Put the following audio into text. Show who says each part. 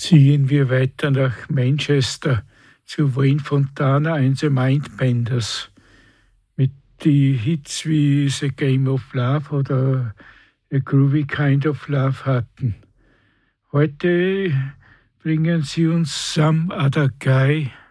Speaker 1: Ziehen wir weiter nach Manchester zu Wayne Fontana and the Mindbenders mit die Hits wie The Game of Love oder A Groovy Kind of Love hatten. Heute bringen sie uns Some Other Guy